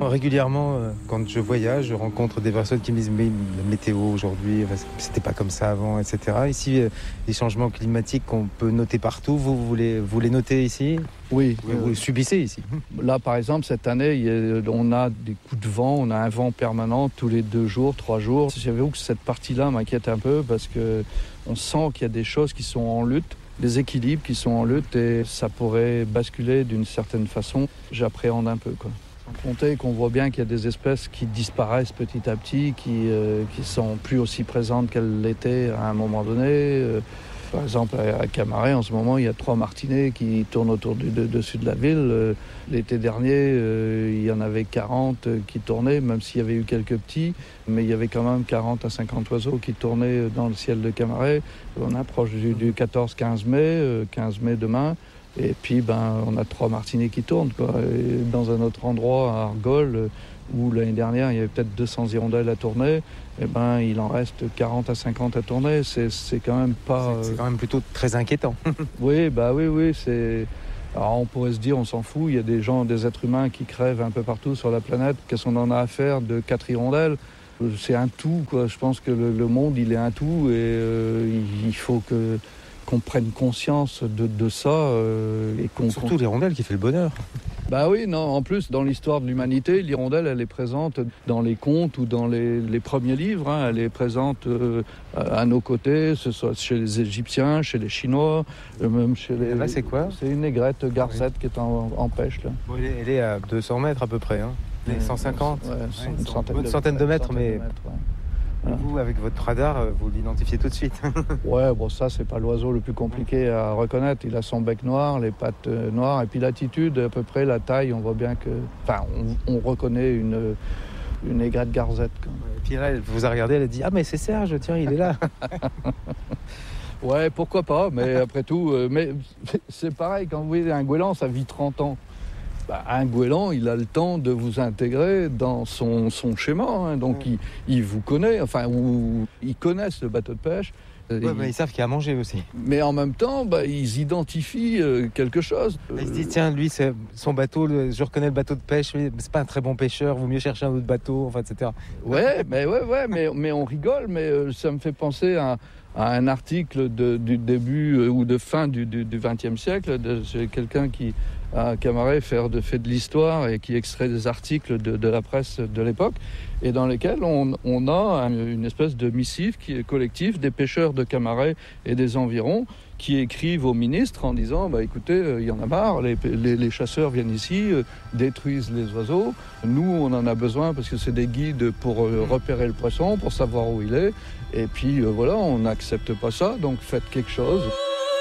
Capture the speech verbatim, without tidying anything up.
Régulièrement, quand je voyage, je rencontre des personnes qui me disent « mais la météo aujourd'hui, c'était pas comme ça avant, et cetera » Ici, les changements climatiques qu'on peut noter partout, vous, vous, les, vous les notez ici ? Oui. Vous, vous les subissez ici ? Là, par exemple, cette année, on a des coups de vent, on a un vent permanent tous les deux jours, trois jours. J'avoue que cette partie-là m'inquiète un peu parce qu'on sent qu'il y a des choses qui sont en lutte, des équilibres qui sont en lutte et ça pourrait basculer d'une certaine façon. J'appréhende un peu, quoi. Sans compter qu'on voit bien qu'il y a des espèces qui disparaissent petit à petit, qui euh, qui sont plus aussi présentes qu'elles l'étaient à un moment donné. Euh, par exemple, à Camaret, en ce moment, il y a trois martinets qui tournent autour du de, dessus de la ville. Euh, l'été dernier, euh, il y en avait quarante qui tournaient, même s'il y avait eu quelques petits, mais il y avait quand même quarante à cinquante oiseaux qui tournaient dans le ciel de Camaret. On approche du, du quatorze quinze mai, euh, quinze mai demain. Et puis, ben, on a trois martinets qui tournent, quoi. Et dans un autre endroit, à Argol, où l'année dernière, il y avait peut-être deux cents hirondelles à tourner, eh ben, il en reste quarante à cinquante à tourner. C'est, c'est quand même pas... C'est, c'est quand même plutôt très inquiétant. Oui, bah oui, oui, c'est... Alors, on pourrait se dire, on s'en fout, il y a des gens, des êtres humains qui crèvent un peu partout sur la planète. Qu'est-ce qu'on en a à faire de quatre hirondelles ? C'est un tout, quoi. Je pense que le, le monde, il est un tout, et euh, il faut que... qu'on prenne conscience de, de ça. Euh, et qu'on, Surtout qu'on... l'hirondelle qui fait le bonheur. Bah oui, non, en plus, dans l'histoire de l'humanité, l'hirondelle, elle est présente dans les contes ou dans les, les premiers livres. Hein. Elle est présente euh, à nos côtés, ce soit chez les Égyptiens, chez les Chinois, euh, même chez les... Là, c'est quoi ? C'est une aigrette garcette oui. qui est en, en pêche, là. Bon, elle, est, elle est à deux cents mètres à peu près, hein. Les cent cinquante, ouais, ouais, une centaine, une de, centaine de mètres, centaine mais... de mètres, ouais. Voilà. Vous, avec votre radar, vous l'identifiez tout de suite. Ouais, bon, ça, c'est pas l'oiseau le plus compliqué à reconnaître. Il a son bec noir, les pattes noires, et puis l'attitude, à peu près, la taille, on voit bien que... Enfin, on, on reconnaît une, une aigrette garzette. Quoi. Et puis là, elle vous a regardé, elle a dit « Ah, mais c'est Serge, tiens, il est là !» Ouais, pourquoi pas, mais après tout... Euh, mais c'est pareil, quand vous voyez un goéland, ça vit trente ans. Bah, un goéland, il a le temps de vous intégrer dans son, son schéma, hein, donc mmh. il, il vous connaît, enfin, ou, ils connaissent le bateau de pêche. Ouais, ils... Bah, ils savent qu'il y a à manger aussi. Mais en même temps, bah, ils identifient euh, quelque chose. Ils se disent, tiens, lui, c'est son bateau, le... je reconnais le bateau de pêche, mais c'est pas un très bon pêcheur, vaut mieux chercher un autre bateau, enfin, et cetera. Ouais, mais, ouais, ouais, mais, mais on rigole, mais euh, ça me fait penser à... à un article de, du début euh, ou de fin du vingtième siècle, de, c'est quelqu'un qui, à Camaret, fait de, fait de l'histoire et qui extrait des articles de, de la presse de l'époque, et dans lesquels on, on a une espèce de missive qui est collectif des pêcheurs de Camaret et des environs, qui écrivent au ministre en disant bah, « écoutez, il euh, y en a marre, les, les, les chasseurs viennent ici, euh, détruisent les oiseaux. Nous, on en a besoin parce que c'est des guides pour euh, repérer le poisson, pour savoir où il est. Et puis, euh, voilà, on n'accepte pas ça, donc faites quelque chose. »